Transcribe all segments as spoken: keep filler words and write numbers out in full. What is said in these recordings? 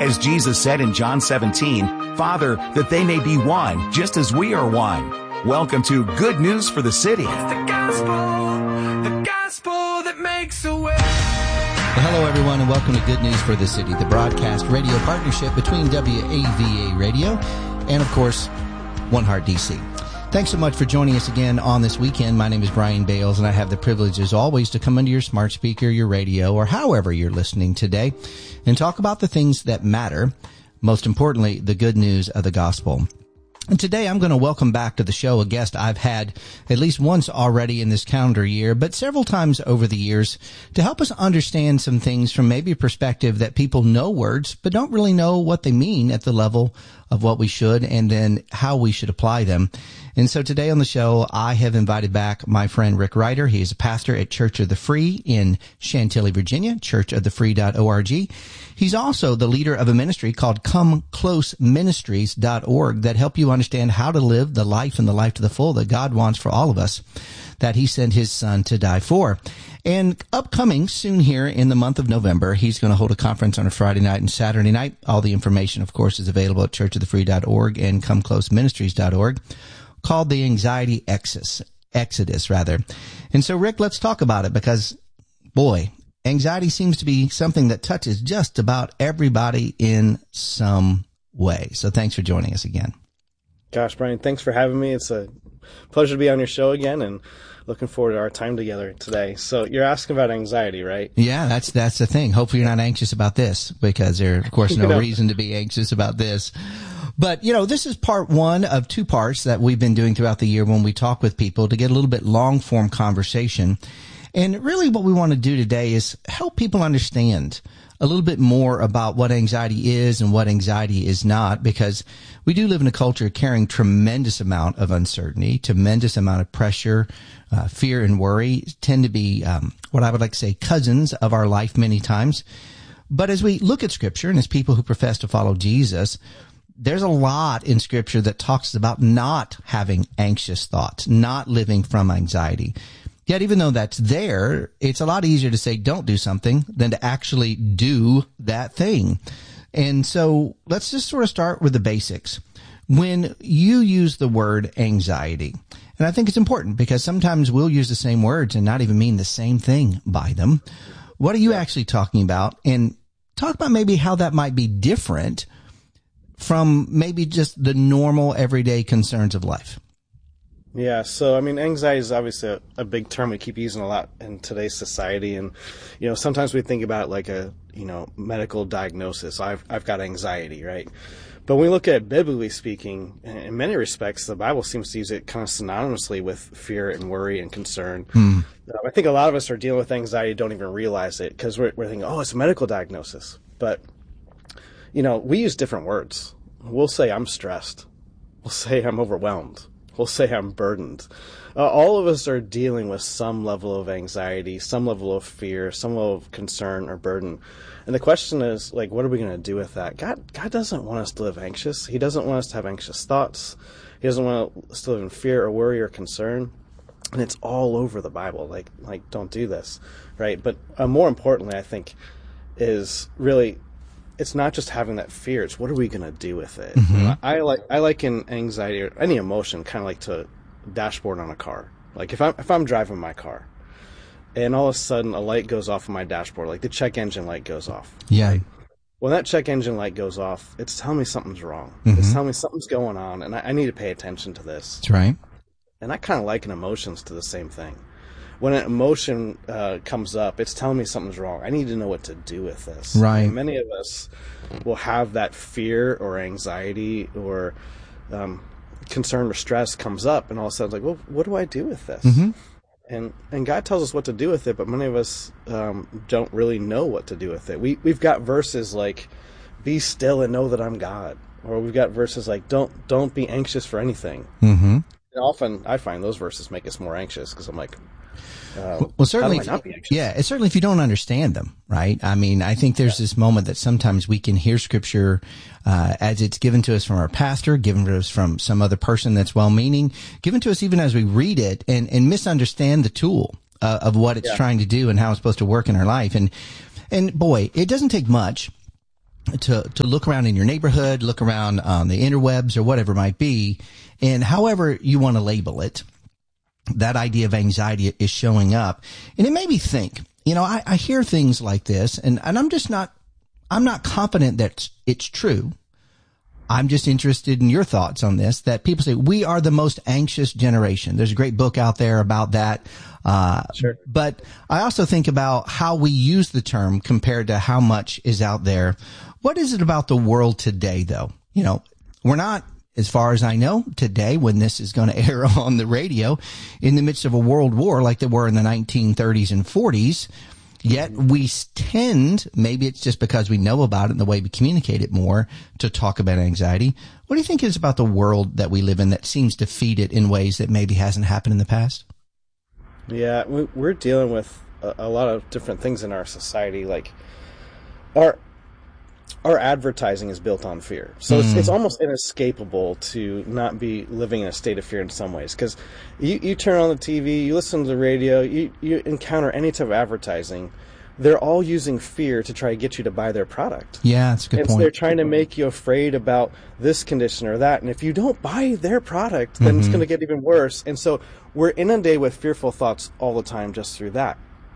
As Jesus said in John seventeen, Father, that they may be one, just as we are one. Welcome to Good News for the City. It's the gospel, the gospel that makes a way. Well, hello, everyone, and welcome to Good News for the City, the broadcast radio partnership between W A V A Radio and, of course, One Heart D C. Thanks so much for joining us again on this weekend. My name is Brian Bales, and I have the privilege, as always, to come into your smart speaker, your radio, or however you're listening today, and talk about the things that matter, most importantly, the good news of the gospel. And today I'm going to welcome back to the show a guest I've had at least once already in this calendar year, but several times over the years to help us understand some things from maybe a perspective that people know words, but don't really know what they mean at the level of what we should and then how we should apply them. And so today on the show, I have invited back my friend Rick Ryder. He is a pastor at Church of the Free in Chantilly, Virginia, church of the free dot org. He's also the leader of a ministry called come close ministries dot org that help you understand how to live the life and the life to the full that God wants for all of us, that he sent his son to die for. And upcoming soon here in the month of November, he's going to hold a conference on a Friday night and Saturday night. All the information, of course, is available at church of the free dot org and come close ministries dot org, called the Anxiety Exodus, Exodus rather. And so, Rick, let's talk about it because, boy, anxiety seems to be something that touches just about everybody in some way. So thanks for joining us again. Gosh, Brian, thanks for having me. It's a pleasure to be on your show again and looking forward to our time together today. So you're asking about anxiety, right? Yeah, that's that's the thing. Hopefully you're not anxious about this because there's, of course, no you know. reason to be anxious about this. But, you know, this is part one of two parts that we've been doing throughout the year when we talk with people to get a little bit long-form conversation. And really what we want to do today is help people understand a little bit more about what anxiety is and what anxiety is not, because we do live in a culture carrying tremendous amount of uncertainty, tremendous amount of pressure. Uh, fear and worry tend to be um, what I would like to say cousins of our life many times. But as we look at Scripture and as people who profess to follow Jesus, there's a lot in Scripture that talks about not having anxious thoughts, not living from anxiety. Yet even though that's there, it's a lot easier to say don't do something than to actually do that thing. And so let's just sort of start with the basics. When you use the word anxiety, and I think it's important because sometimes we'll use the same words and not even mean the same thing by them. What are you actually talking about? And talk about maybe how that might be different from maybe just the normal everyday concerns of life. Yeah, so I mean, anxiety is obviously a, a big term we keep using a lot in today's society, and you know, sometimes we think about it like a you know medical diagnosis. I've I've got anxiety, right? But when we look at it biblically speaking, in many respects, the Bible seems to use it kind of synonymously with fear and worry and concern. Hmm. Uh, I think a lot of us are dealing with anxiety, don't even realize it because we're we're thinking, oh, it's a medical diagnosis, but you know, we use different words. We'll say I'm stressed. We'll say I'm overwhelmed. We'll say I'm burdened. Uh, all of us are dealing with some level of anxiety, some level of fear, some level of concern or burden. And the question is, like, what are we going to do with that? God, God doesn't want us to live anxious. He doesn't want us to have anxious thoughts. He doesn't want us to live in fear or worry or concern. And it's all over the Bible. Like, like don't do this, right? But uh, more importantly, I think, is really, it's not just having that fear. It's what are we going to do with it? Mm-hmm. You know, I like I like in anxiety or any emotion, kind of like to dashboard on a car. Like if I'm if I'm driving my car, and all of a sudden a light goes off on my dashboard, like the check engine light goes off. Yeah. Right? When that check engine light goes off, it's telling me something's wrong. Mm-hmm. It's telling me something's going on, and I, I need to pay attention to this. That's right. And I kind of liken emotions to the same thing. When an emotion uh, comes up, it's telling me something's wrong. I need to know what to do with this. Right. And many of us will have that fear or anxiety or um, concern or stress comes up, and all of a sudden, it's like, well, what do I do with this? Mm-hmm. And and God tells us what to do with it, but many of us um, don't really know what to do with it. We we've got verses like, "Be still and know that I'm God," or we've got verses like, "Don't don't be anxious for anything." Mm-hmm. And often, I find those verses make us more anxious because I'm like, Uh, well, certainly, if, yeah, it's certainly if you don't understand them, right? I mean, I think there's yeah. this moment that sometimes we can hear Scripture uh, as it's given to us from our pastor, given to us from some other person that's well-meaning, given to us even as we read it, and, and misunderstand the tool uh, of what it's yeah. trying to do and how it's supposed to work in our life. And and boy, it doesn't take much to, to look around in your neighborhood, look around on the interwebs or whatever it might be, and however you want to label it, that idea of anxiety is showing up. And it made me think, you know, I, I hear things like this, and, and I'm just not, I'm not confident that it's true. I'm just interested in your thoughts on this, that people say we are the most anxious generation. There's a great book out there about that. Uh, sure. But I also think about how we use the term compared to how much is out there. What is it about the world today, though? You know, we're not, as far as I know, today, when this is going to air on the radio, in the midst of a world war like they were in the nineteen thirties and forties. Yet we tend, maybe it's just because we know about it and the way we communicate it more, to talk about anxiety. What do you think it is about the world that we live in that seems to feed it in ways that maybe hasn't happened in the past? Yeah, we- we're dealing with a, a lot of different things in our society. Like our our advertising is built on fear, so mm. it's, it's almost inescapable to not be living in a state of fear in some ways. Because you, you turn on the T V, you listen to the radio, you, you encounter any type of advertising, they're all using fear to try to get you to buy their product. Yeah, that's a good and point. So they're trying to make you afraid about this condition or that, and if you don't buy their product, then mm-hmm. it's going to get even worse. And so we're inundated with fearful thoughts all the time just through that.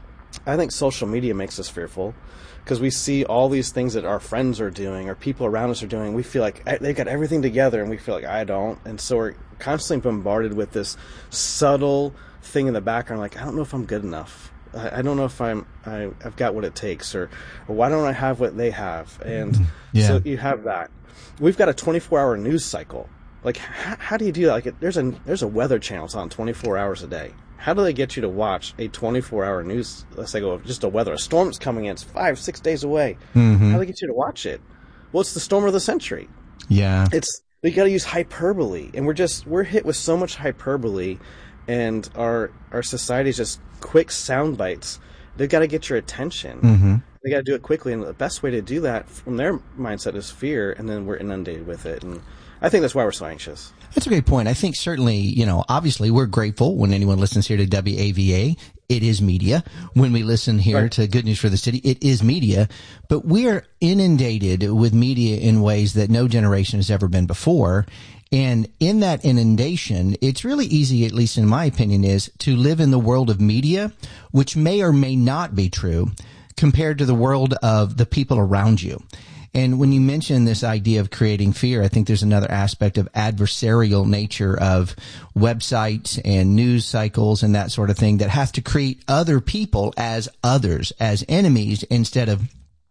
I think social media makes us fearful, because we see all these things that our friends are doing or people around us are doing. We feel like they've got everything together, and we feel like I don't. And so we're constantly bombarded with this subtle thing in the background, like, I don't know if I'm good enough. I, I don't know if I'm, I, I've got what it takes, or, or why don't I have what they have? And yeah. so you have that. We've got a twenty-four hour news cycle. Like, how, how do you do that? Like, there's a, there's a weather channel that's on twenty-four hours a day. How do they get you to watch a twenty-four hour news, let's say, go just a weather, a storm's coming in, it's five, six days away. Mm-hmm. How do they get you to watch it? Well, it's the storm of the century. Yeah. It's, they got to use hyperbole, and we're just, we're hit with so much hyperbole, and our, our society is just quick sound bites. They've got to get your attention. Mm-hmm. They got to do it quickly, and the best way to do that from their mindset is fear, and then we're inundated with it. And I think that's why we're so anxious. That's a great point. I think certainly, you know, obviously we're grateful when anyone listens here to W A V A. It is media. When we listen here right. to Good News for the City, it is media. But we are inundated with media in ways that no generation has ever been before. And in that inundation, it's really easy, at least in my opinion, is to live in the world of media, which may or may not be true, compared to the world of the people around you. And when you mention this idea of creating fear, I think there's another aspect of adversarial nature of websites and news cycles and that sort of thing that has to create other people as others, as enemies, instead of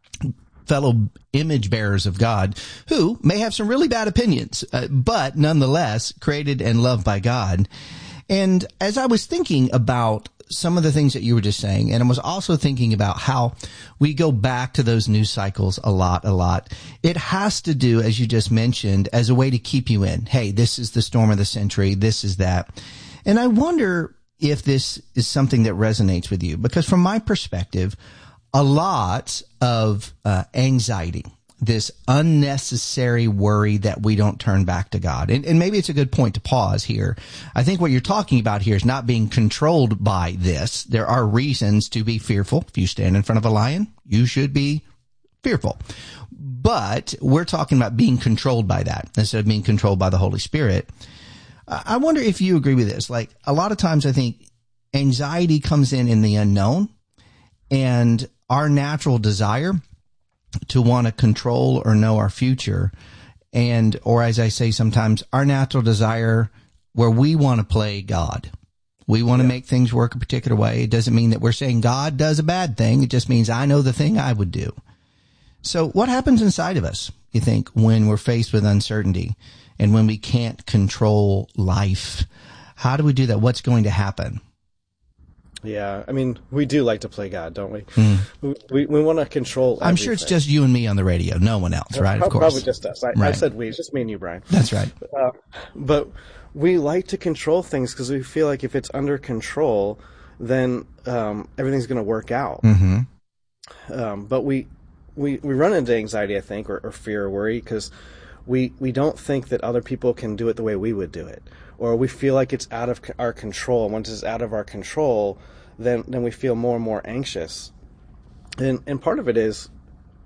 fellow image bearers of God who may have some really bad opinions, uh, but nonetheless created and loved by God. And as I was thinking about some of the things that you were just saying, and I was also thinking about how we go back to those news cycles a lot, a lot. It has to do, as you just mentioned, as a way to keep you in. Hey, this is the storm of the century. This is that. And I wonder if this is something that resonates with you, because from my perspective, a lot of uh, anxiety, this unnecessary worry that we don't turn back to God. And, and maybe it's a good point to pause here. I think what you're talking about here is not being controlled by this. There are reasons to be fearful. If you stand in front of a lion, you should be fearful. But we're talking about being controlled by that instead of being controlled by the Holy Spirit. I wonder if you agree with this. Like, a lot of times I think anxiety comes in in the unknown, and our natural desire to want to control or know our future, and, or as I say sometimes, our natural desire where we want to play God. We want yeah. to make things work a particular way. It doesn't mean that we're saying God does a bad thing. It just means I know the thing I would do. So what happens inside of us, you think, when we're faced with uncertainty and when we can't control life? How do we do that? What's going to happen? Yeah, I mean, we do like to play God, don't we? Mm. We, we, we want to control everything. I'm sure it's just you and me on the radio, no one else, right? Well, of course. Probably just us. I, right. I said we, it's just me and you, Brian. That's right. Uh, but we like to control things because we feel like if it's under control, then um, everything's going to work out. Mm-hmm. Um, but we, we we run into anxiety, I think, or, or fear or worry because we, we don't think that other people can do it the way we would do it. Or we feel like it's out of our control. And once it's out of our control, then then we feel more and more anxious. And and part of it is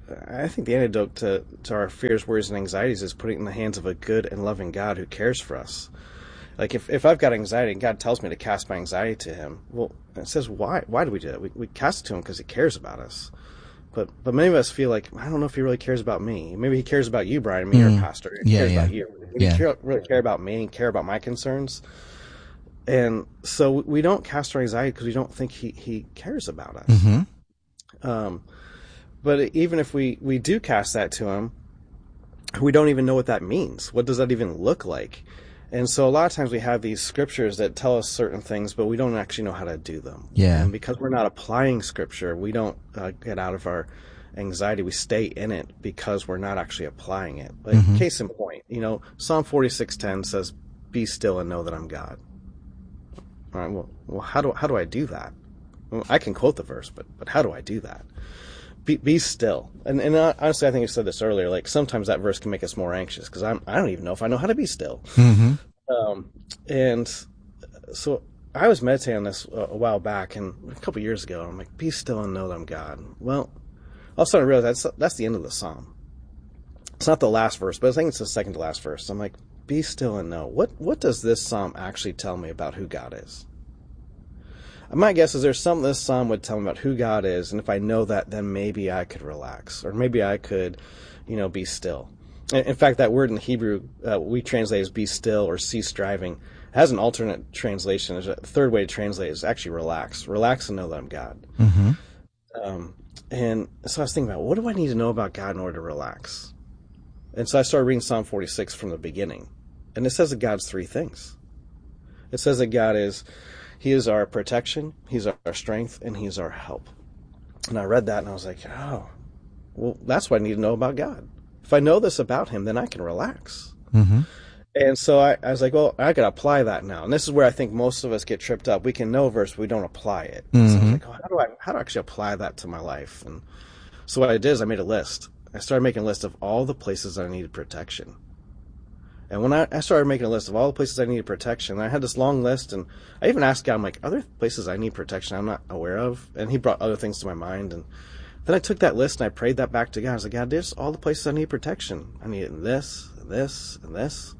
I think the antidote to, to our fears, worries, and anxieties is putting it in the hands of a good and loving God who cares for us. Like if, if I've got anxiety and God tells me to cast my anxiety to him, well, it says, why? Why do we do that? We, we cast it to him because he cares about us. But but many of us feel like, I don't know if he really cares about me. Maybe he cares about you, Brian, me, mm. your pastor. He yeah, cares yeah. about you. Maybe yeah. he care, really care about me and care about my concerns. And so we don't cast our anxiety because we don't think he, he cares about us. Mm-hmm. Um, but even if we, we do cast that to him, we don't even know what that means. What does that even look like? And so a lot of times we have these scriptures that tell us certain things, but we don't actually know how to do them. Yeah. And because we're not applying scripture, we don't uh, get out of our anxiety. We stay in it because we're not actually applying it. Like, mm-hmm. case in point, you know, Psalm forty-six ten says, "Be still and know that I'm God." All right. Well, well, how do how do I do that? Well, I can quote the verse, but but how do I do that? Be, be still. And, and honestly, I think I said this earlier, like sometimes that verse can make us more anxious because I'm, I don't even know if I know how to be still. Mm-hmm. Um, and so I was meditating on this a, a while back and a couple years ago. I'm like, be still and know that I'm God. Well, all of a sudden I realized that's, that's the end of the psalm. It's not the last verse, but I think it's the second to last verse. I'm like, be still and know. What, what does this psalm actually tell me about who God is? My guess is there's something this psalm would tell me about who God is, and if I know that, then maybe I could relax, or maybe I could, you know, be still. In fact, that word in Hebrew uh, we translate as be still or cease striving. It has an alternate translation. There's a third way to translate it is actually relax. Relax and know that I'm God. Mm-hmm. Um, and so I was thinking about, what do I need to know about God in order to relax? And so I started reading Psalm forty-six from the beginning. And it says that God's three things. It says that God is... He is our protection, he's our strength, and he's our help. And I read that and I was like, oh, well, that's what I need to know about God. If I know this about him, then I can relax. Mm-hmm. And so I, I was like, well, I got to apply that now. And this is where I think most of us get tripped up. We can know a verse, but we don't apply it. Mm-hmm. So I was like, oh, how do I, how do I actually apply that to my life? And so what I did is I made a list. I started making a list of all the places that I needed protection. And when I, I started making a list of all the places I needed protection, I had this long list, and I even asked God, I'm like, are there places I need protection I'm not aware of? And he brought other things to my mind. And then I took that list and I prayed that back to God. I was like, God, there's all the places I need protection. I need it in this, and this, and this.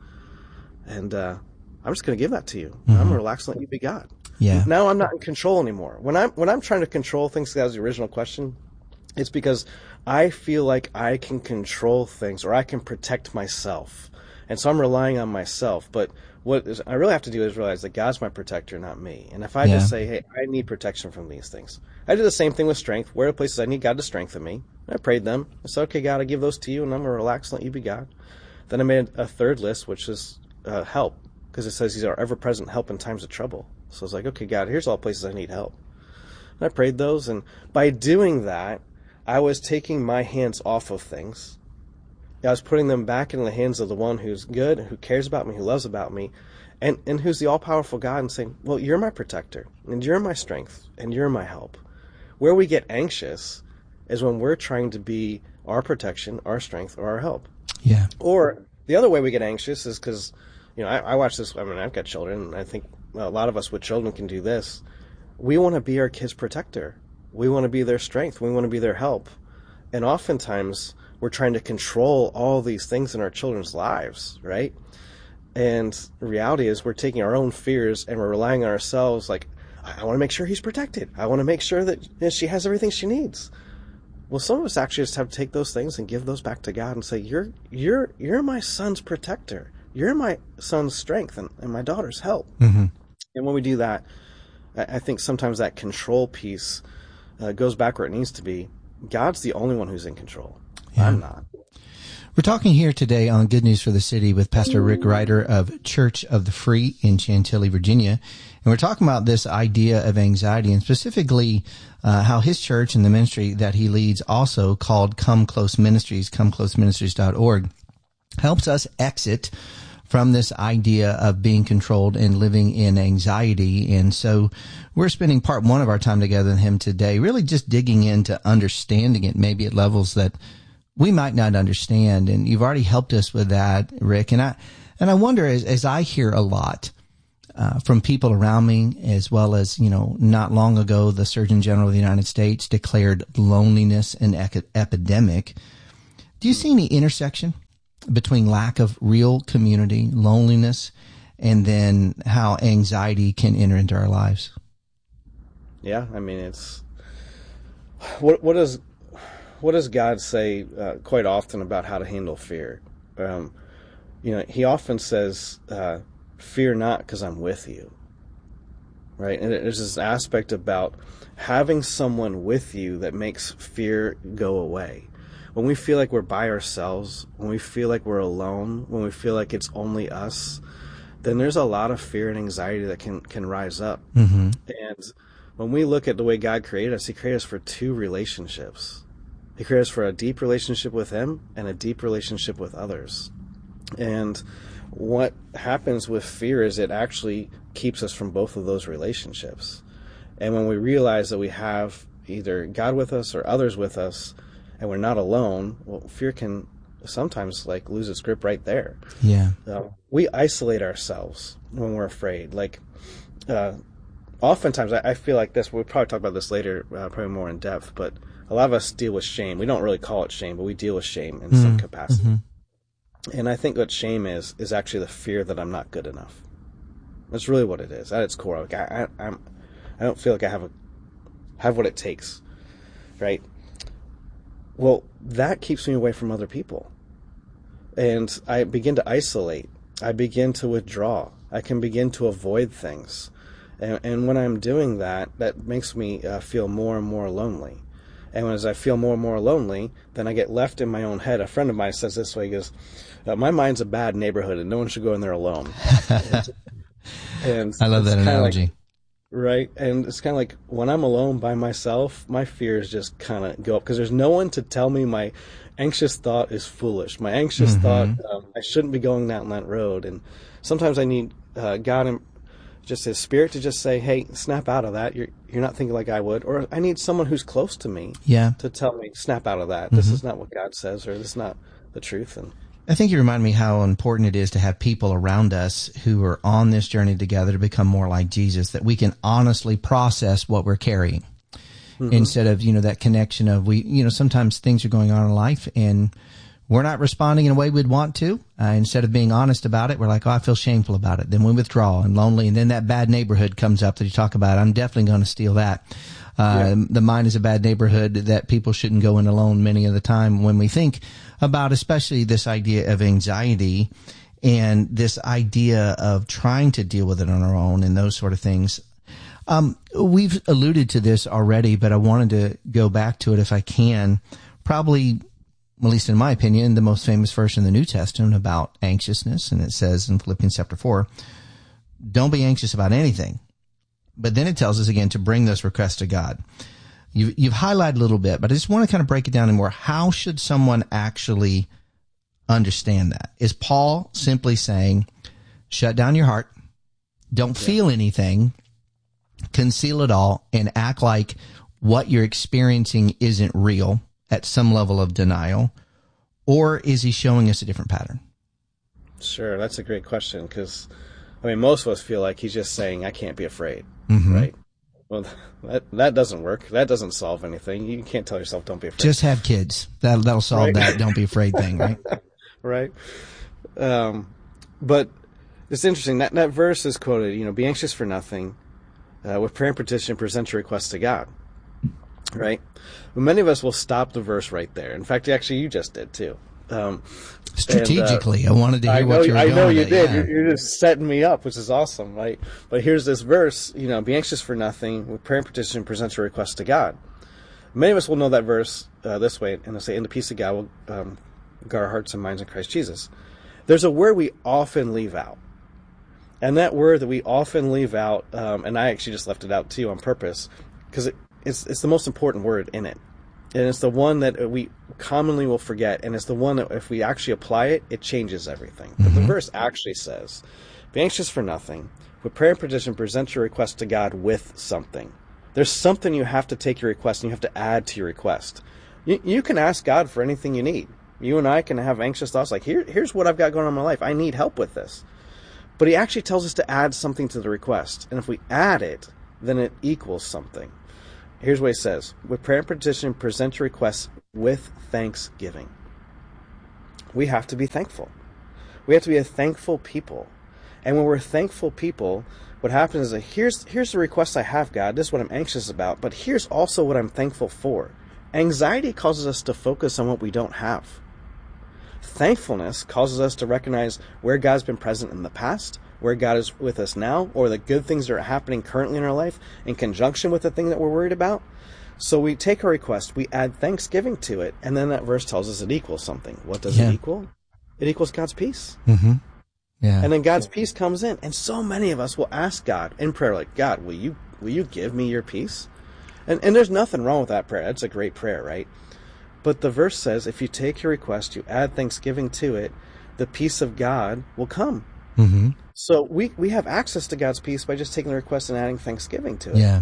And uh, I'm just going to give that to you. Mm-hmm. I'm going to relax and let you be God. Yeah. Now I'm not in control anymore. When I'm, when I'm trying to control things, that was the original question, it's because I feel like I can control things or I can protect myself. And so I'm relying on myself. But what is, I really have to do is realize that God's my protector, not me. And if I yeah. just say, hey, I need protection from these things. I did the same thing with strength. Where are the places I need God to strengthen me? I prayed them. I said, okay, God, I give those to you, and I'm going to relax and let you be God. Then I made a third list, which is uh, help, because it says he's our ever-present help in times of trouble. So I was like, okay, God, here's all the places I need help. And I prayed those, and by doing that, I was taking my hands off of things. I was putting them back in the hands of the one who's good, who cares about me, who loves about me, and, and who's the all-powerful God, and saying, well, you're my protector, and you're my strength, and you're my help. Where we get anxious is when we're trying to be our protection, our strength, or our help. Yeah. Or the other way we get anxious is because, you know, I, I watch this, I mean, I've got children, and I think well, a lot of us with children can do this. We want to be our kids' protector. We want to be their strength. We want to be their help. And oftentimes, we're trying to control all these things in our children's lives, right? And the reality is we're taking our own fears and we're relying on ourselves like, I want to make sure he's protected. I want to make sure that you know, she has everything she needs. Well, some of us actually just have to take those things and give those back to God and say, you're you're you're my son's protector. You're my son's strength and, and my daughter's help. Mm-hmm. And when we do that, I think sometimes that control piece uh, goes back where it needs to be. God's the only one who's in control. Yeah. I'm not. We're talking here today on Good News for the City with Pastor Rick Ryder of Church of the Free in Chantilly, Virginia. And we're talking about this idea of anxiety and specifically uh, how his church and the ministry that he leads, also called Come Close Ministries, come close ministries dot org, helps us exit from this idea of being controlled and living in anxiety. And so we're spending part one of our time together with him today, really just digging into understanding it, maybe at levels that we might not understand. And you've already helped us with that, Rick. And I, and I wonder, as, as I hear a lot uh, from people around me, as well as, you know, not long ago, the Surgeon General of the United States declared loneliness an ec- epidemic. Do you see any intersection between lack of real community, loneliness, and then how anxiety can enter into our lives? Yeah, I mean, it's what what does what does God say uh, quite often about how to handle fear? Um, you know, He often says, uh, "Fear not, because I'm with you." Right, and there's this aspect about having someone with you that makes fear go away. When we feel like we're by ourselves, when we feel like we're alone, when we feel like it's only us, then there's a lot of fear and anxiety that can can rise up. Mm-hmm. And when we look at the way God created us, He created us for two relationships. He created us for a deep relationship with Him and a deep relationship with others. And what happens with fear is it actually keeps us from both of those relationships. And when we realize that we have either God with us or others with us, and we're not alone, well, fear can sometimes like lose its grip right there. Yeah. Uh, we isolate ourselves when we're afraid. Like, uh, oftentimes I, I feel like this, we'll probably talk about this later, uh, probably more in depth, but a lot of us deal with shame. We don't really call it shame, but we deal with shame in mm-hmm. some capacity. Mm-hmm. And I think what shame is, is actually the fear that I'm not good enough. That's really what it is at its core. Like I, I, I'm, I don't feel like I have a, have what it takes, right? Well, that keeps me away from other people. And I begin to isolate. I begin to withdraw. I can begin to avoid things. And, and when I'm doing that, that makes me uh, feel more and more lonely. And as I feel more and more lonely, then I get left in my own head. A friend of mine says this way, he goes, uh, my mind's a bad neighborhood and no one should go in there alone. and, and I love that analogy. Like, right. And it's kind of like when I'm alone by myself, my fears just kind of go up because there's no one to tell me my anxious thought is foolish. My anxious mm-hmm. thought, um, I shouldn't be going down that road. And sometimes I need uh, God and just His Spirit to just say, hey, snap out of that. You're you're not thinking like I would. Or I need someone who's close to me yeah. to tell me, snap out of that. Mm-hmm. This is not what God says, or this is not the truth. And I think you remind me how important it is to have people around us who are on this journey together to become more like Jesus, that we can honestly process what we're carrying mm-hmm. instead of, you know, that connection of we, you know, sometimes things are going on in life and we're not responding in a way we'd want to. Uh, instead of being honest about it, we're like, oh, I feel shameful about it. Then we withdraw and lonely. And then that bad neighborhood comes up that you talk about. I'm definitely going to steal that. Uh, yeah. The mind is a bad neighborhood that people shouldn't go in alone many of the time when we think about especially this idea of anxiety and this idea of trying to deal with it on our own and those sort of things. Um, we've alluded to this already, but I wanted to go back to it if I can. Probably, at least in my opinion, the most famous verse in the New Testament about anxiousness. And it says in Philippians chapter four, don't be anxious about anything. But then it tells us again to bring those requests to God. You've, you've highlighted a little bit, but I just want to kind of break it down in more. How should someone actually understand that? Is Paul simply saying, shut down your heart, don't yeah. feel anything, conceal it all, and act like what you're experiencing isn't real at some level of denial? Or is he showing us a different pattern? Sure, that's a great question because, I mean, most of us feel like he's just saying, I can't be afraid, mm-hmm. right? Well, that that doesn't work. That doesn't solve anything. You can't tell yourself, don't be afraid. Just have kids. That, that'll solve right? that don't be afraid thing, right? Right. Um, but it's interesting. That, that verse is quoted, you know, be anxious for nothing. Uh, with prayer and petition, present your requests to God. Right? Well, many of us will stop the verse right there. In fact, actually, you just did too. Um, Strategically, and, uh, I wanted to hear I know, what you were I going know you at, did. yeah. You're, you're just setting me up, which is awesome, right? But here's this verse, you know, be anxious for nothing. With prayer and petition, present your requests to God. Many of us will know that verse uh, this way, and it'll say, in the peace of God will um, guard our hearts and minds in Christ Jesus. There's a word we often leave out. And that word that we often leave out, um, and I actually just left it out too on purpose, because it, it's, it's the most important word in it. And it's the one that we commonly will forget, and it's the one that if we actually apply it, it changes everything. Mm-hmm. But the verse actually says, be anxious for nothing. With prayer and petition, present your request to God with something. There's something you have to take your request, and you have to add to your request. You, you can ask God for anything you need. You and I can have anxious thoughts like, Here, here's what I've got going on in my life. I need help with this. But he actually tells us to add something to the request. And if we add it, then it equals something. Here's what he says. With prayer and petition, present your requests with thanksgiving. We have to be thankful. We have to be a thankful people. And when we're thankful people, what happens is that here's, here's the request I have, God. This is what I'm anxious about. But here's also what I'm thankful for. Anxiety causes us to focus on what we don't have. Thankfulness causes us to recognize where God's been present in the past, where God is with us now, or the good things that are happening currently in our life in conjunction with the thing that we're worried about. So we take our request, we add thanksgiving to it, and then that verse tells us it equals something. What does yeah. it equal? It equals God's peace. Mm-hmm. Yeah. And then God's peace comes in. And so many of us will ask God in prayer, like, God, will you will you give me your peace? And and there's nothing wrong with that prayer. That's a great prayer, right? But the verse says, if you take your request, you add thanksgiving to it, the peace of God will come. Mm-hmm. So we, we have access to God's peace by just taking the request and adding thanksgiving to it. Yeah.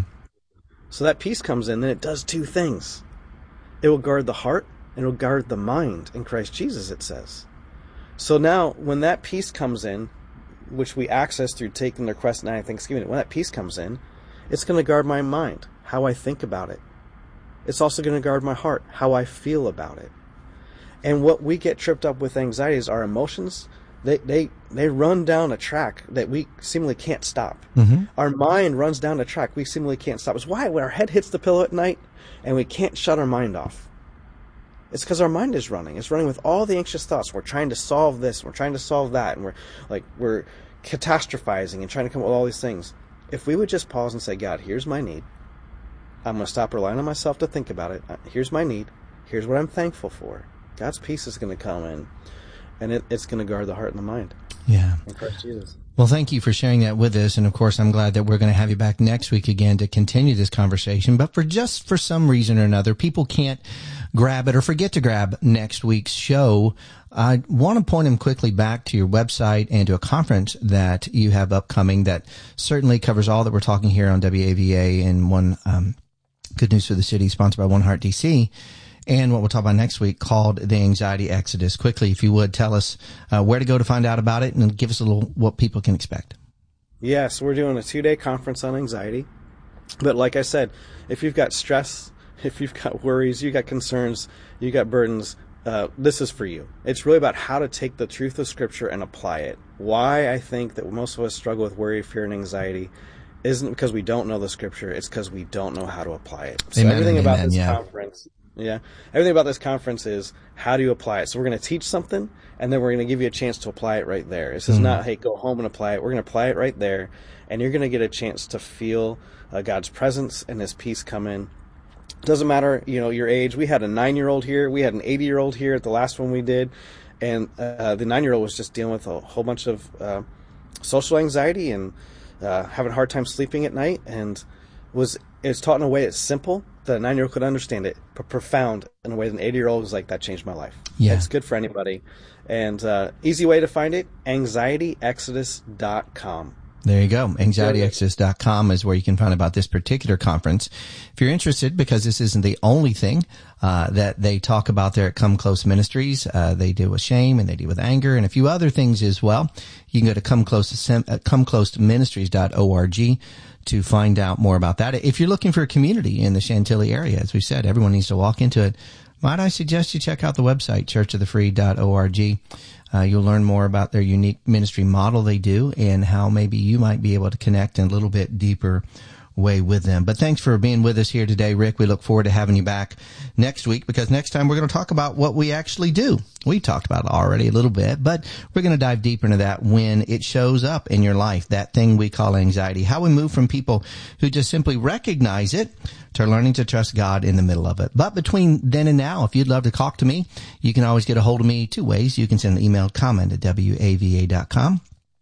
So that peace comes in, then it does two things. It will guard the heart, and it will guard the mind in Christ Jesus, it says. So now, when that peace comes in, which we access through taking the request and adding thanksgiving, when that peace comes in, it's going to guard my mind, how I think about it. It's also going to guard my heart, how I feel about it. And what we get tripped up with anxiety is our emotions. They they they run down a track that we seemingly can't stop. Mm-hmm. Our mind runs down a track we seemingly can't stop. It's why when our head hits the pillow at night and we can't shut our mind off. It's because our mind is running. It's running with all the anxious thoughts. We're trying to solve this. We're trying to solve that. And we're like we're catastrophizing and trying to come up with all these things. If we would just pause and say, God, here's my need. I'm going to stop relying on myself to think about it. Here's my need. Here's what I'm thankful for. God's peace is going to come in, and it, it's going to guard the heart and the mind. Yeah. In Christ Jesus. Well, thank you for sharing that with us. And of course, I'm glad that we're going to have you back next week again to continue this conversation. But for just for some reason or another, people can't grab it or forget to grab next week's show. I want to point them quickly back to your website and to a conference that you have upcoming that certainly covers all that we're talking here on W A V A in one, um, Good News for the City, sponsored by One Heart D C, and what we'll talk about next week called The Anxiety Exodus. Quickly, if you would, tell us uh, where to go to find out about it and give us a little what people can expect. Yes, we're doing a two-day conference on anxiety. But like I said, if you've got stress, if you've got worries, you've got concerns, you've got burdens, uh, this is for you. It's really about how to take the truth of Scripture and apply it. Why I think that most of us struggle with worry, fear, and anxiety isn't because we don't know the Scripture. It's because we don't know how to apply it. So amen, everything about amen, this yeah. conference, yeah, everything about this conference is how do you apply it. So we're going to teach something, and then we're going to give you a chance to apply it right there. This is mm. not, hey, go home and apply it. We're going to apply it right there, and you're going to get a chance to feel uh, God's presence and His peace come in. Doesn't matter, you know, your age. We had a nine-year-old here. We had an eighty-year-old here at the last one we did, and uh, the nine-year-old was just dealing with a whole bunch of uh, social anxiety and uh, having a hard time sleeping at night, and was it's taught in a way that's simple that a nine-year-old could understand it, but profound in a way that an eighty-year-old was like, that changed my life. Yeah. It's good for anybody. And uh, easy way to find it, anxiety exodus dot com. There you go. anxiety exodus dot com is where you can find about this particular conference. If you're interested, because this isn't the only thing uh that they talk about there at Come Close Ministries. Uh they deal with shame and they deal with anger and a few other things as well. You can go to come close to come close ministries dot org to find out more about that. If you're looking for a community in the Chantilly area, as we said, everyone needs to walk into it. Might I suggest you check out the website, church of the free dot org. Uh, you'll learn more about their unique ministry model they do and how maybe you might be able to connect in a little bit deeper way with them. But thanks for being with us here today, Rick. We look forward to having you back next week, because next time we're going to talk about what we actually do. We talked about it already a little bit, but we're going to dive deeper into that when it shows up in your life, that thing we call anxiety, how we move from people who just simply recognize it to learning to trust God in the middle of it. But between then and now, if you'd love to talk to me, you can always get a hold of me two ways. You can send an email comment at W A V A dot com,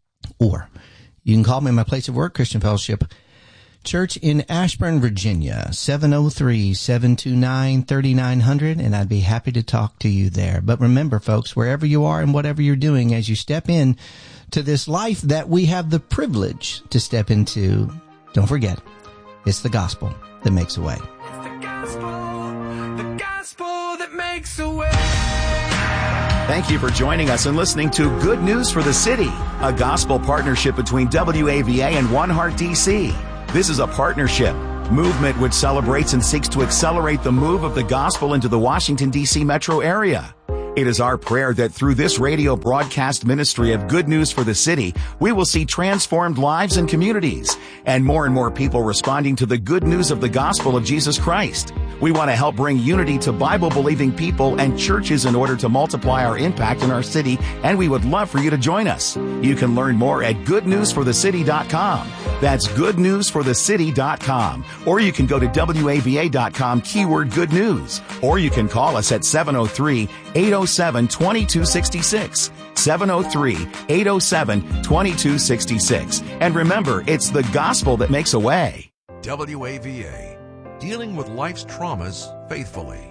or you can call me in my place of work, Christian Fellowship Church in Ashburn, Virginia, seven oh three, seven two nine, three nine zero zero, and I'd be happy to talk to you there. But remember, folks, wherever you are and whatever you're doing, as you step in to this life that we have the privilege to step into, don't forget, it's the gospel that makes a way. It's the gospel, the gospel that makes a way. Thank you for joining us and listening to Good News for the City, a gospel partnership between W A V A and One Heart D C. This is a partnership movement which celebrates and seeks to accelerate the move of the gospel into the Washington, D C metro area. It is our prayer that through this radio broadcast ministry of Good News for the City, we will see transformed lives and communities, and more and more people responding to the good news of the gospel of Jesus Christ. We want to help bring unity to Bible-believing people and churches in order to multiply our impact in our city, and we would love for you to join us. You can learn more at good news for the city dot com. That's good news for the city dot com. Or you can go to W A V A dot com, keyword good news. Or you can call us at seven oh three, eight oh seven, two two six six. seven oh three, eight oh seven, two two six six. And remember, it's the gospel that makes a way. W A V A, dealing with life's traumas faithfully.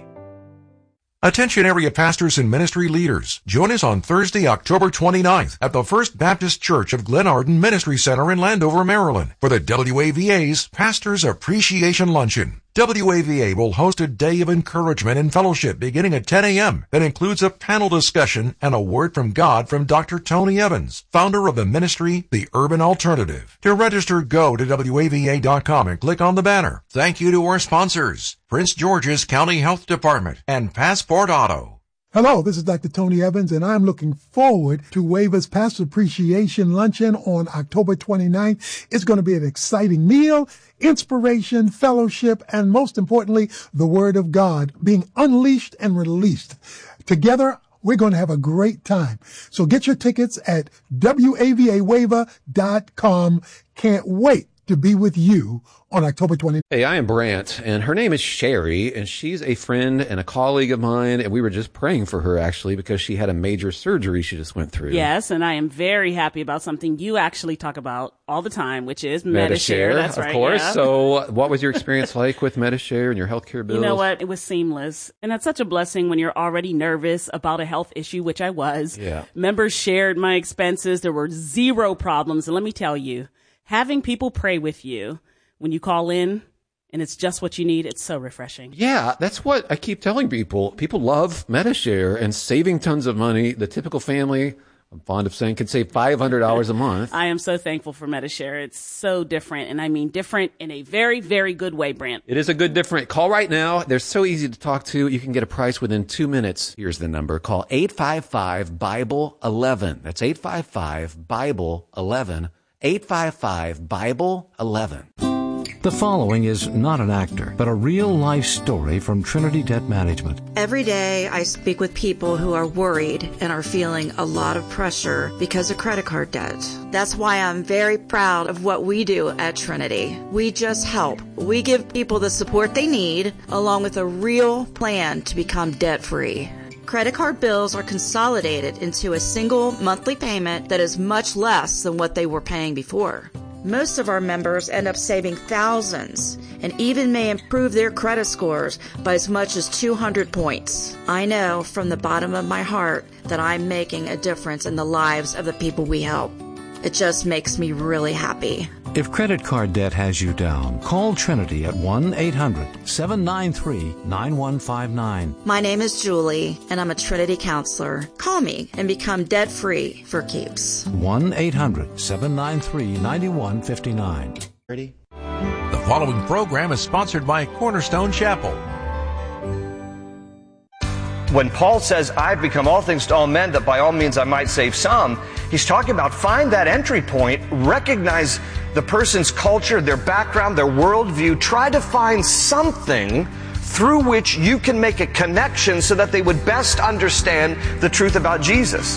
Attention area pastors and ministry leaders. Join us on Thursday, October twenty-ninth at the First Baptist Church of Glenarden Ministry Center in Landover, Maryland for the W A V A's Pastors Appreciation Luncheon. W A V A will host a day of encouragement and fellowship beginning at ten a.m. that includes a panel discussion and a word from God from Doctor Tony Evans, founder of the ministry, The Urban Alternative. To register, go to W A V A dot com and click on the banner. Thank you to our sponsors, Prince George's County Health Department and Passport Auto. Hello, this is Doctor Tony Evans, and I'm looking forward to WAVA's Pastor Appreciation Luncheon on October twenty-ninth. It's going to be an exciting meal, inspiration, fellowship, and most importantly, the Word of God being unleashed and released. Together, we're going to have a great time. So get your tickets at W A V A wava dot com. Can't wait to be with you on October twenty-ninth. Hey, I am Brant, and her name is Sherry, and she's a friend and a colleague of mine, and we were just praying for her, actually, because she had a major surgery she just went through. Yes, and I am very happy about something you actually talk about all the time, which is Medi-Share. Medi-Share, That's of right, course. yeah. So what was your experience like with Medi-Share and your healthcare bills? You know what? It was seamless, and that's such a blessing when you're already nervous about a health issue, which I was. Yeah. Members shared my expenses. There were zero problems, and let me tell you, having people pray with you when you call in and it's just what you need, it's so refreshing. Yeah, that's what I keep telling people. People love Medi-Share and saving tons of money. The typical family, I'm fond of saying, can save five hundred dollars a month. I am so thankful for Medi-Share. It's so different, and I mean different in a very, very good way, Brant. It is a good different. Call right now. They're so easy to talk to. You can get a price within two minutes. Here's the number. Call eight five five, Bible eleven. That's eight five five, Bible eleven. eight five five, Bible eleven. The following is not an actor, but a real-life story from Trinity Debt Management. Every day I speak with people who are worried and are feeling a lot of pressure because of credit card debt. That's why I'm very proud of what we do at Trinity. We just help. We give people the support they need, along with a real plan to become debt-free. Credit card bills are consolidated into a single monthly payment that is much less than what they were paying before. Most of our members end up saving thousands and even may improve their credit scores by as much as two hundred points. I know from the bottom of my heart that I'm making a difference in the lives of the people we help. It just makes me really happy. If credit card debt has you down, call Trinity at one eight hundred, seven nine three, nine one five nine. My name is Julie, and I'm a Trinity counselor. Call me and become debt-free for keeps. one eight hundred, seven nine three, nine one five nine. Ready? The following program is sponsored by Cornerstone Chapel. When Paul says, I've become all things to all men, that by all means I might save some, he's talking about find that entry point, recognize the person's culture, their background, their worldview, try to find something through which you can make a connection so that they would best understand the truth about Jesus.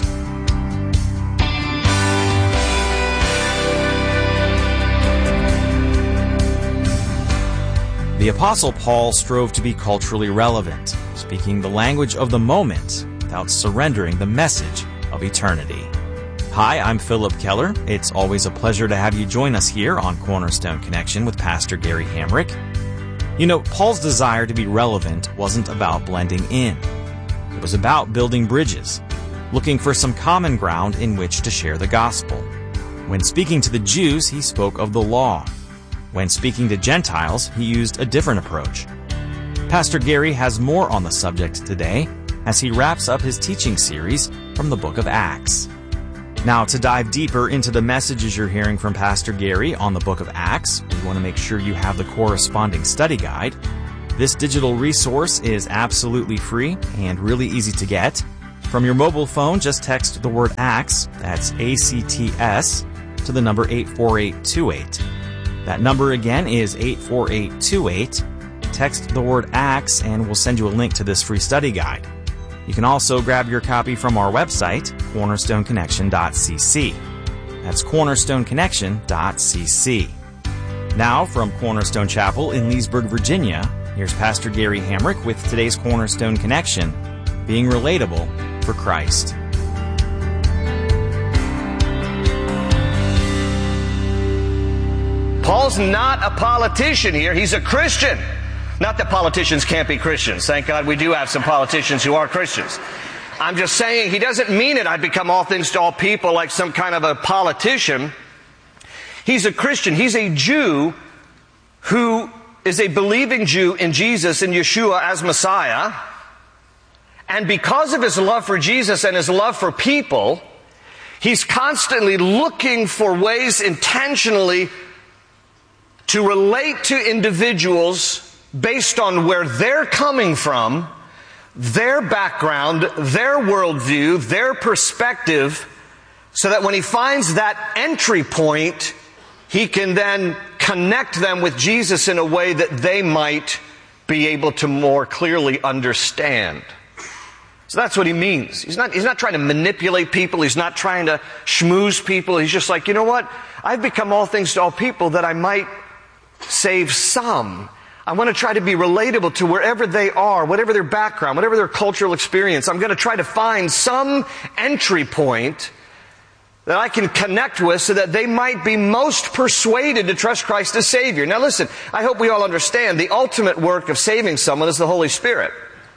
The Apostle Paul strove to be culturally relevant, speaking the language of the moment without surrendering the message of eternity. Hi, I'm Philip Keller. It's always a pleasure to have you join us here on Cornerstone Connection with Pastor Gary Hamrick. You know, Paul's desire to be relevant wasn't about blending in. It was about building bridges, looking for some common ground in which to share the gospel. When speaking to the Jews, he spoke of the law. When speaking to Gentiles, he used a different approach. Pastor Gary has more on the subject today as he wraps up his teaching series from the book of Acts. Now, to dive deeper into the messages you're hearing from Pastor Gary on the book of Acts, we want to make sure you have the corresponding study guide. This digital resource is absolutely free and really easy to get. From your mobile phone, just text the word ACTS, that's A C T S, to the number eight four eight two eight. That number again is eight four eight two eight. Text the word ACTS and we'll send you a link to this free study guide. You can also grab your copy from our website, cornerstone connection dot c c. That's cornerstone connection dot c c. Now, from Cornerstone Chapel in Leesburg, Virginia, here's Pastor Gary Hamrick with today's Cornerstone Connection, being relatable for Christ. Paul's not a politician here. He's a Christian. Not that politicians can't be Christians. Thank God we do have some politicians who are Christians. I'm just saying he doesn't mean it, I've become all things to all people, like some kind of a politician. He's a Christian. He's a Jew who is a believing Jew in Jesus and Yeshua as Messiah. And because of his love for Jesus and his love for people, he's constantly looking for ways intentionally to relate to individuals based on where they're coming from, their background, their worldview, their perspective, so that when he finds that entry point, he can then connect them with Jesus in a way that they might be able to more clearly understand. So that's what he means. He's not, he's not trying to manipulate people. He's not trying to schmooze people. He's just like, you know what? I've become all things to all people that I might save some. I want to try to be relatable to wherever they are, whatever their background, whatever their cultural experience. I'm going to try to find some entry point that I can connect with so that they might be most persuaded to trust Christ as Savior. Now listen, I hope we all understand the ultimate work of saving someone is the Holy Spirit.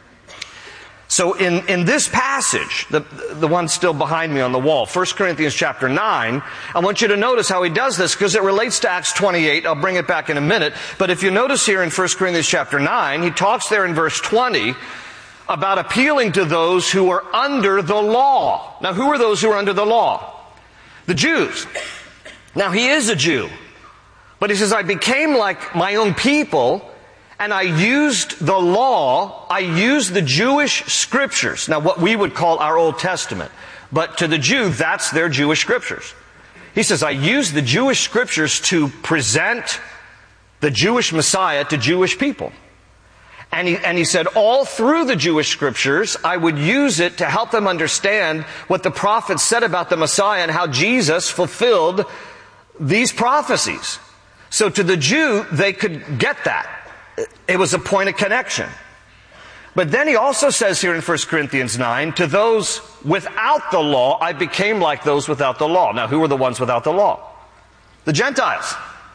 So in, in this passage, the, the one still behind me on the wall, First Corinthians chapter nine, I want you to notice how he does this because it relates to Acts twenty-eight. I'll bring it back in a minute. But if you notice here in First Corinthians chapter nine, he talks there in verse twenty about appealing to those who are under the law. Now, who are those who are under the law? The Jews. Now, he is a Jew. But he says, I became like my own people, and I used the law, I used the Jewish scriptures. Now, what we would call our Old Testament. But to the Jew, that's their Jewish scriptures. He says, I used the Jewish scriptures to present the Jewish Messiah to Jewish people. And he, and he said, all through the Jewish scriptures, I would use it to help them understand what the prophets said about the Messiah and how Jesus fulfilled these prophecies. So to the Jew, they could get that. It was a point of connection. But then he also says here in First Corinthians nine, to those without the law, I became like those without the law. Now, who are the ones without the law? The Gentiles.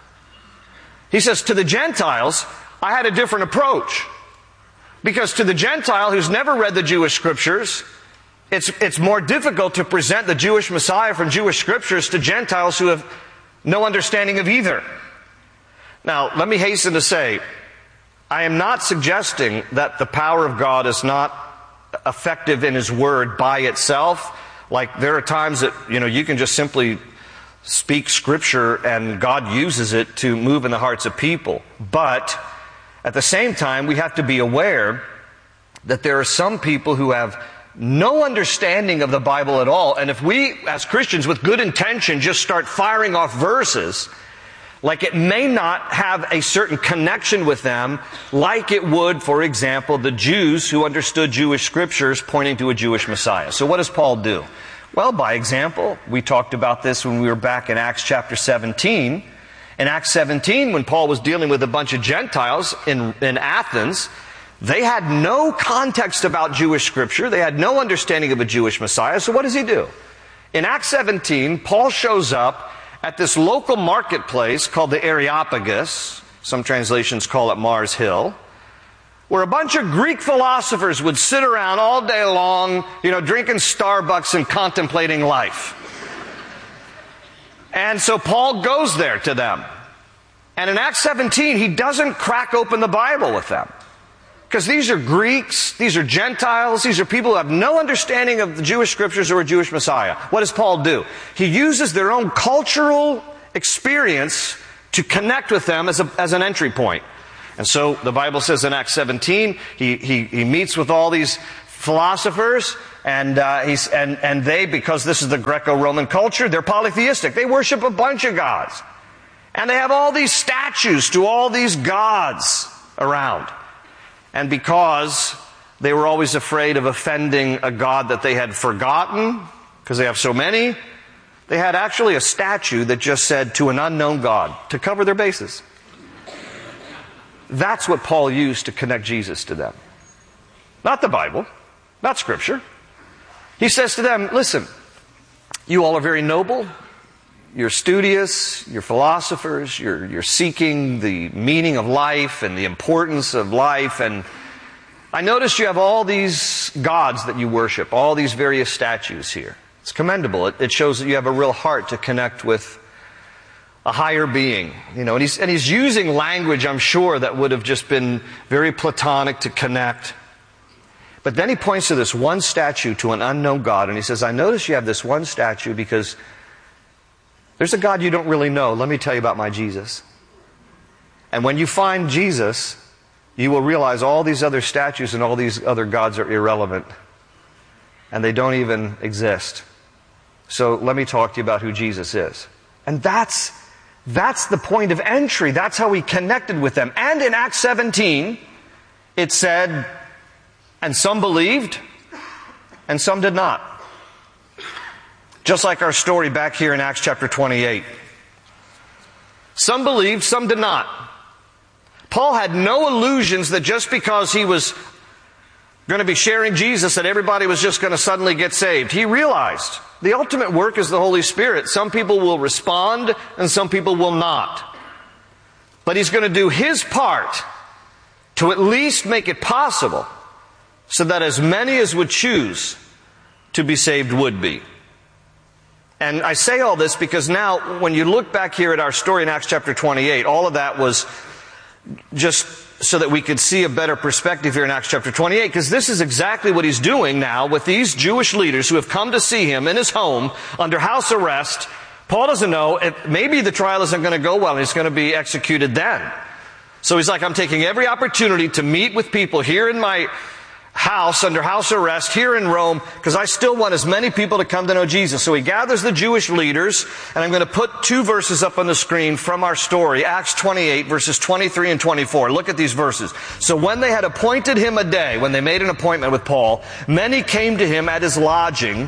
He says, to the Gentiles, I had a different approach. Because to the Gentile who's never read the Jewish scriptures, it's, it's more difficult to present the Jewish Messiah from Jewish scriptures to Gentiles who have no understanding of either. Now, let me hasten to say, I am not suggesting that the power of God is not effective in His Word by itself. Like, there are times that, you know, you can just simply speak Scripture and God uses it to move in the hearts of people. But at the same time, we have to be aware that there are some people who have no understanding of the Bible at all. And if we, as Christians, with good intention, just start firing off verses, like it may not have a certain connection with them, like it would, for example, the Jews who understood Jewish scriptures pointing to a Jewish Messiah. So what does Paul do? Well, by example, we talked about this when we were back in Acts chapter seventeen. In Acts seventeen, when Paul was dealing with a bunch of Gentiles in, in Athens, they had no context about Jewish scripture. They had no understanding of a Jewish Messiah. So what does he do? In Acts seventeen, Paul shows up at this local marketplace called the Areopagus. Some translations call it Mars Hill, where a bunch of Greek philosophers would sit around all day long, you know, drinking Starbucks and contemplating life. And so Paul goes there to them. And in Acts seventeen, he doesn't crack open the Bible with them. Because these are Greeks, these are Gentiles, these are people who have no understanding of the Jewish scriptures or a Jewish Messiah. What does Paul do? He uses their own cultural experience to connect with them as, a, as an entry point. And so the Bible says in Acts seventeen, he, he, he meets with all these philosophers, and, uh, he's, and, and they, because this is the Greco-Roman culture, they're polytheistic. They worship a bunch of gods. And they have all these statues to all these gods around. And because they were always afraid of offending a God that they had forgotten, because they have so many, they had actually a statue that just said, to an unknown God, to cover their bases. That's what Paul used to connect Jesus to them. Not the Bible, not Scripture. He says to them, listen, you all are very noble. You're studious, you're philosophers, you're, you're seeking the meaning of life and the importance of life. And I noticed you have all these gods that you worship, all these various statues here. It's commendable. It, it shows that you have a real heart to connect with a higher being. You know, and he's, and he's using language, I'm sure, that would have just been very platonic to connect. But then he points to this one statue to an unknown God, and he says, I notice you have this one statue because there's a God you don't really know. Let me tell you about my Jesus. And when you find Jesus, you will realize all these other statues and all these other gods are irrelevant. And they don't even exist. So let me talk to you about who Jesus is. And that's, that's the point of entry. That's how he connected with them. And in Acts seventeen, it said, and some believed, and some did not. Just like our story back here in Acts chapter twenty-eight. Some believed, some did not. Paul had no illusions that just because he was going to be sharing Jesus that everybody was just going to suddenly get saved. He realized the ultimate work is the Holy Spirit. Some people will respond and some people will not. But he's going to do his part to at least make it possible so that as many as would choose to be saved would be. And I say all this because now, when you look back here at our story in Acts chapter twenty-eight, all of that was just so that we could see a better perspective here in Acts chapter twenty-eight, because this is exactly what he's doing now with these Jewish leaders who have come to see him in his home under house arrest. Paul doesn't know if maybe the trial isn't going to go well and he's going to be executed then. So he's like, I'm taking every opportunity to meet with people here in my house, under house arrest, here in Rome, because I still want as many people to come to know Jesus. So he gathers the Jewish leaders, and I'm going to put two verses up on the screen from our story, Acts twenty-eight, verses twenty-three and twenty-four. Look at these verses. So when they had appointed him a day, when they made an appointment with Paul, many came to him at his lodging,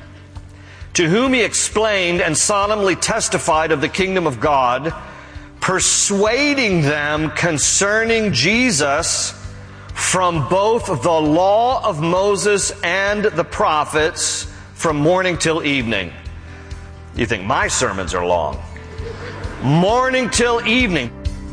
to whom he explained and solemnly testified of the kingdom of God, persuading them concerning Jesus from both the law of Moses and the prophets, from morning till evening. You think my sermons are long. Morning till evening.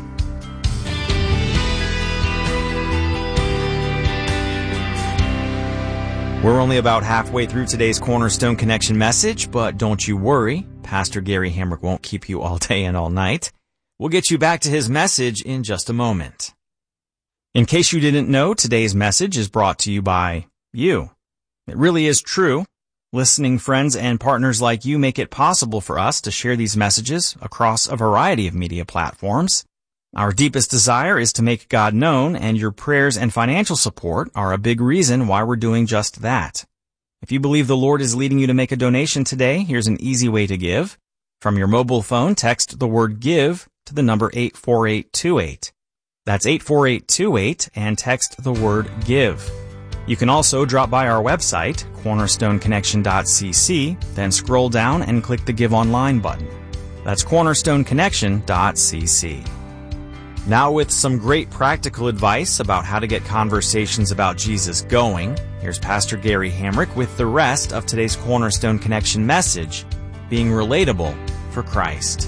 We're only about halfway through today's Cornerstone Connection message, but don't you worry. Pastor Gary Hamrick won't keep you all day and all night. We'll get you back to his message in just a moment. In case you didn't know, today's message is brought to you by you. It really is true. Listening friends and partners like you make it possible for us to share these messages across a variety of media platforms. Our deepest desire is to make God known, and your prayers and financial support are a big reason why we're doing just that. If you believe the Lord is leading you to make a donation today, here's an easy way to give. From your mobile phone, text the word GIVE to the number eight four eight two eight. That's eight four eight two eight, and text the word GIVE. You can also drop by our website, cornerstone connection dot c c, then scroll down and click the Give Online button. That's cornerstone connection dot c c. Now with some great practical advice about how to get conversations about Jesus going, here's Pastor Gary Hamrick with the rest of today's Cornerstone Connection message, being relatable for Christ.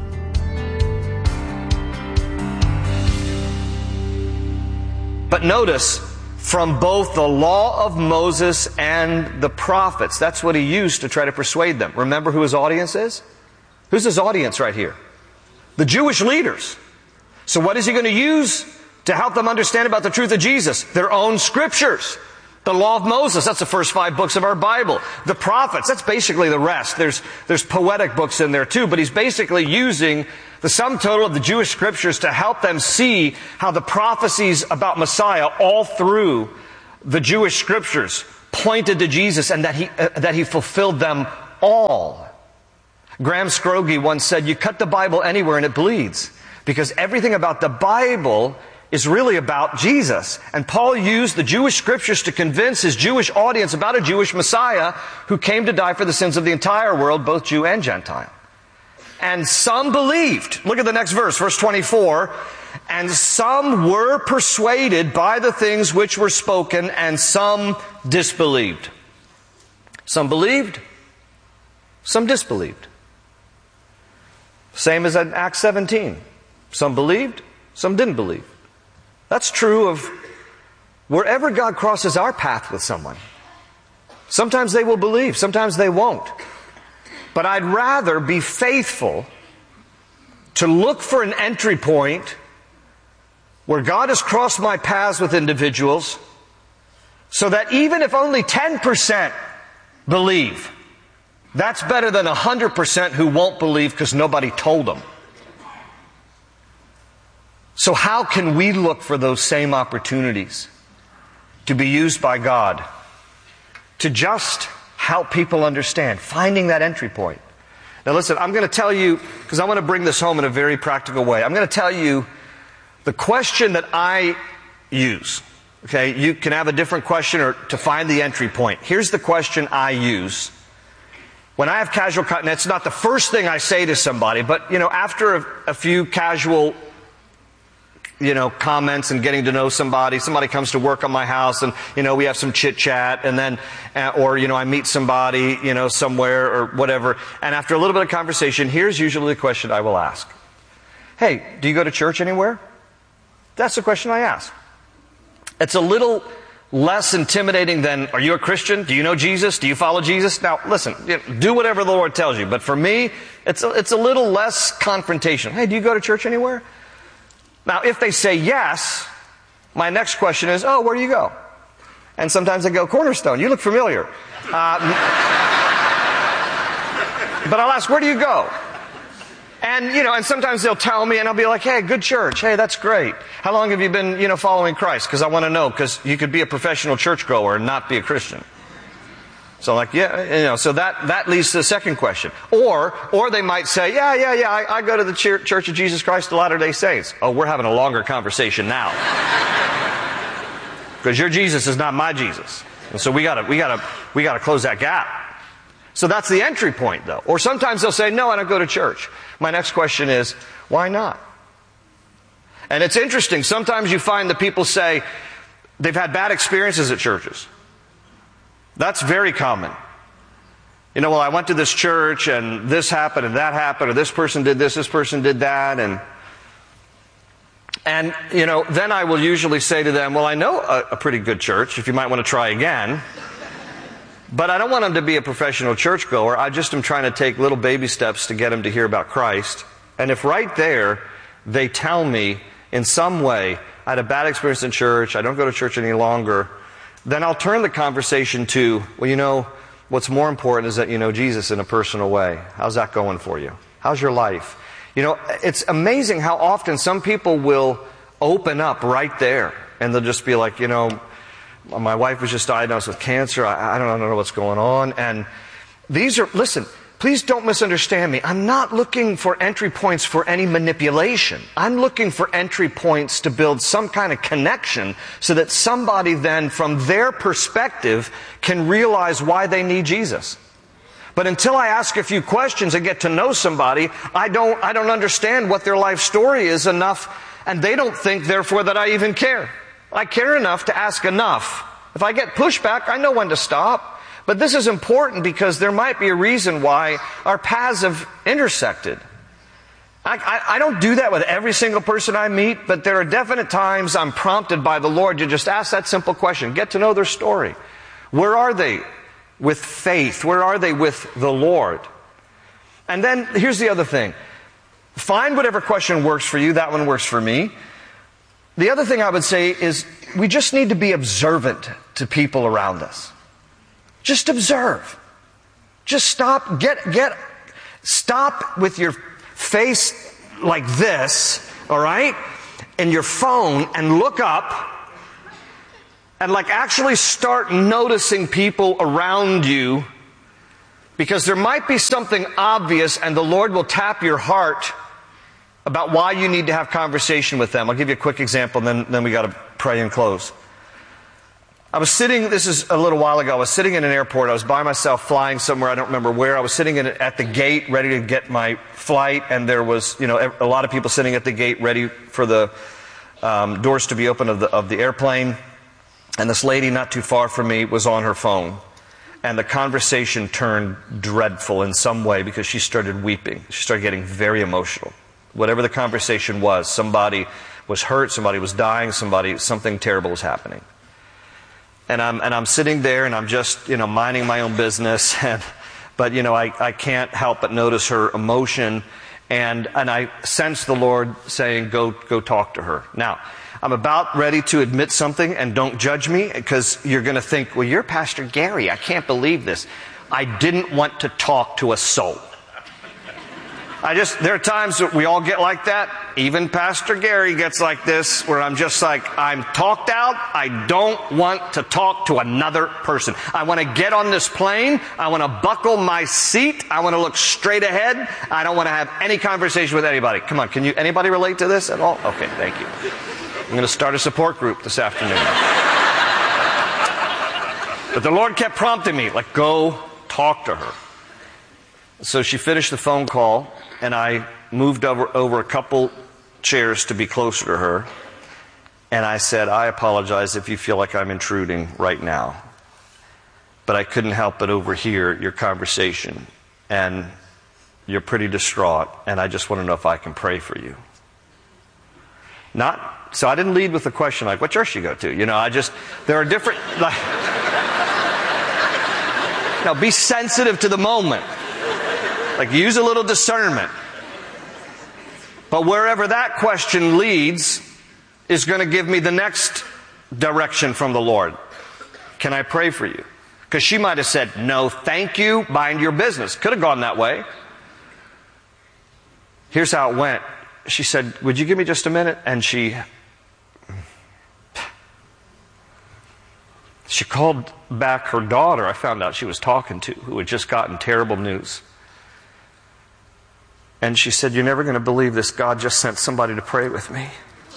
But notice, from both the law of Moses and the prophets. That's what he used to try to persuade them. Remember who his audience is? Who's his audience right here? The Jewish leaders. So what is he going to use to help them understand about the truth of Jesus? Their own scriptures. The law of Moses, that's the first five books of our Bible. The prophets, that's basically the rest. There's, there's poetic books in there too, but he's basically using the sum total of the Jewish scriptures to help them see how the prophecies about Messiah all through the Jewish scriptures pointed to Jesus and that he, uh, that he fulfilled them all. Graham Scroggie once said, you cut the Bible anywhere and it bleeds, because everything about the Bible is really about Jesus. And Paul used the Jewish scriptures to convince his Jewish audience about a Jewish Messiah who came to die for the sins of the entire world, both Jew and Gentile. And some believed. Look at the next verse, verse twenty-four. And some were persuaded by the things which were spoken, and some disbelieved. Some believed, some disbelieved. Same as in Acts seventeen. Some believed, some didn't believe. That's true of wherever God crosses our path with someone. Sometimes they will believe, sometimes they won't. But I'd rather be faithful to look for an entry point where God has crossed my paths with individuals, so that even if only ten percent believe, that's better than one hundred percent who won't believe because nobody told them. So how can we look for those same opportunities to be used by God to just help people understand, finding that entry point? Now listen, I'm going to tell you, because I want to bring this home in a very practical way. I'm going to tell you the question that I use. Okay, you can have a different question or to find the entry point. Here's the question I use. When I have casual, and it's not the first thing I say to somebody, but you know, after a, a few casual you know, comments and getting to know somebody. Somebody comes to work on my house and, you know, we have some chit chat and then, uh, or, you know, I meet somebody, you know, somewhere or whatever. And after a little bit of conversation, here's usually the question I will ask. Hey, do you go to church anywhere? That's the question I ask. It's a little less intimidating than, are you a Christian? Do you know Jesus? Do you follow Jesus? Now, listen, you know, do whatever the Lord tells you. But for me, it's a, it's a little less confrontation. Hey, do you go to church anywhere? Now, if they say yes, my next question is, oh, where do you go? And sometimes I go, Cornerstone, you look familiar. Uh, but I'll ask, where do you go? And, you know, and sometimes they'll tell me and I'll be like, hey, good church. Hey, that's great. How long have you been, you know, following Christ? Because I want to know, because you could be a professional churchgoer and not be a Christian. So like, yeah, you know, so that, that leads to the second question. Or, or they might say, yeah, yeah, yeah, I, I go to the Church of Jesus Christ of Latter-day Saints. Oh, we're having a longer conversation now. Because your Jesus is not my Jesus. And so we gotta, we gotta, we gotta close that gap. So that's the entry point though. Or sometimes they'll say, no, I don't go to church. My next question is, why not? And it's interesting. Sometimes you find that people say they've had bad experiences at churches. That's very common. You know, well, I went to this church and this happened and that happened, or this person did this, this person did that, and and you know, then I will usually say to them, well, I know a, a pretty good church, if you might want to try again. But I don't want them to be a professional churchgoer. I just am trying to take little baby steps to get them to hear about Christ. And if right there they tell me in some way, I had a bad experience in church, I don't go to church any longer, then I'll turn the conversation to, well, you know, what's more important is that you know Jesus in a personal way. How's that going for you? How's your life? You know, it's amazing how often some people will open up right there. And they'll just be like, you know, my wife was just diagnosed with cancer. I, I don't know what's going on. And these are, listen, please don't misunderstand me. I'm not looking for entry points for any manipulation. I'm looking for entry points to build some kind of connection so that somebody then, from their perspective, can realize why they need Jesus. But until I ask a few questions and get to know somebody, I don't, I don't understand what their life story is enough, and they don't think, therefore, that I even care. I care enough to ask enough. If I get pushback, I know when to stop. But this is important because there might be a reason why our paths have intersected. I, I, I don't do that with every single person I meet, but there are definite times I'm prompted by the Lord to just ask that simple question. Get to know their story. Where are they with faith? Where are they with the Lord? And then here's the other thing. Find whatever question works for you. That one works for me. The other thing I would say is we just need to be observant to people around us. Just observe. Just stop, get, get, stop with your face like this, all right? And your phone and look up and like actually start noticing people around you, because there might be something obvious and the Lord will tap your heart about why you need to have conversation with them. I'll give you a quick example and then, then we got to pray and close. I was sitting, this is a little while ago, I was sitting in an airport. I was by myself flying somewhere, I don't remember where. I was sitting in, at the gate ready to get my flight, and there was, you know, a lot of people sitting at the gate ready for the um, doors to be open of the, of the airplane. And this lady not too far from me was on her phone. And the conversation turned dreadful in some way because she started weeping. She started getting very emotional. Whatever the conversation was, somebody was hurt, somebody was dying, somebody, something terrible was happening. And I'm, and I'm sitting there and I'm just, you know, minding my own business. And, but, you know, I, I can't help but notice her emotion. And, and I sense the Lord saying, go, go talk to her. Now, I'm about ready to admit something, and don't judge me, because you're going to think, well, you're Pastor Gary. I can't believe this. I didn't want to talk to a soul. I just, there are times that we all get like that. Even Pastor Gary gets like this, where I'm just like, I'm talked out. I don't want to talk to another person. I want to get on this plane. I want to buckle my seat. I want to look straight ahead. I don't want to have any conversation with anybody. Come on, can you, anybody relate to this at all? Okay, thank you. I'm going to start a support group this afternoon. But the Lord kept prompting me, like, go talk to her. So she finished the phone call, and I moved over, over a couple chairs to be closer to her. And I said, I apologize if you feel like I'm intruding right now. But I couldn't help but overhear your conversation. And you're pretty distraught. And I just want to know if I can pray for you. Not... So I didn't lead with a question like, what church do you go to? You know, I just, there are different, like, now be sensitive to the moment. Like, use a little discernment. But wherever that question leads is going to give me the next direction from the Lord. Can I pray for you? Because she might have said, no, thank you, mind your business. Could have gone that way. Here's how it went. She said, would you give me just a minute? And she... She called back her daughter, I found out she was talking to, who had just gotten terrible news. And she said, you're never going to believe this. God just sent somebody to pray with me.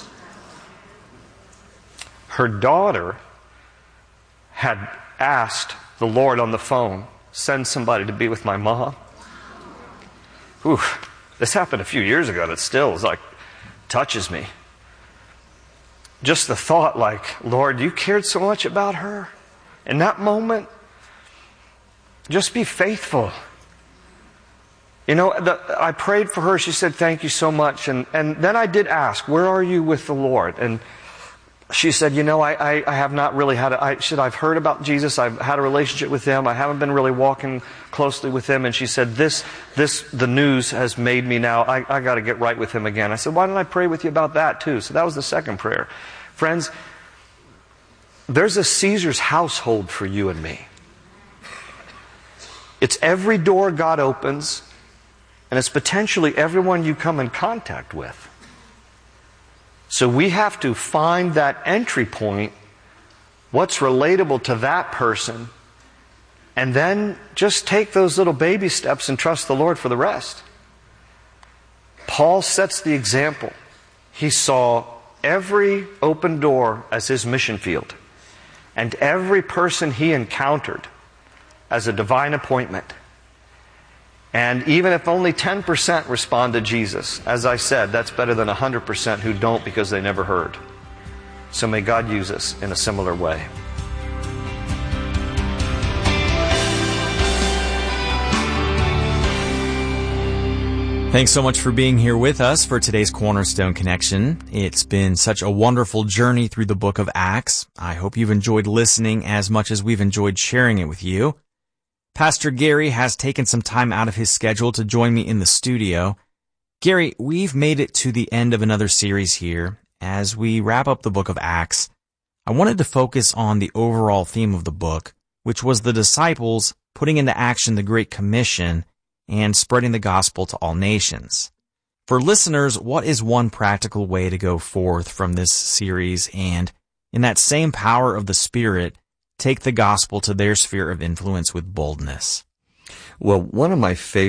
Her daughter had asked the Lord on the phone, send somebody to be with my mom. Ooh, this happened a few years ago, but still is like, touches me. Just the thought, like, Lord, you cared so much about her. In that moment, just be faithful. You know, the, I prayed for her. She said, thank you so much. And, and then I did ask, where are you with the Lord? And she said, you know, I, I, I have not really had a, I said, I've heard about Jesus. I've had a relationship with Him. I haven't been really walking closely with Him. And she said, this, this, the news has made me now, I, I got to get right with Him again. I said, why don't I pray with you about that too? So that was the second prayer. Friends, there's a Caesar's household for you and me. It's every door God opens, and it's potentially everyone you come in contact with. So we have to find that entry point, what's relatable to that person, and then just take those little baby steps and trust the Lord for the rest. Paul sets the example. He saw every open door as his mission field, and every person he encountered as a divine appointment. And even if only ten percent respond to Jesus, as I said, that's better than one hundred percent who don't because they never heard. So may God use us in a similar way. Thanks so much for being here with us for today's Cornerstone Connection. It's been such a wonderful journey through the book of Acts. I hope you've enjoyed listening as much as we've enjoyed sharing it with you. Pastor Gary has taken some time out of his schedule to join me in the studio. Gary, we've made it to the end of another series here, as we wrap up the book of Acts, I wanted to focus on the overall theme of the book, which was the disciples putting into action the Great Commission and spreading the gospel to all nations. For listeners, what is one practical way to go forth from this series and, in that same power of the Spirit, take the gospel to their sphere of influence with boldness? Well, one of my favorite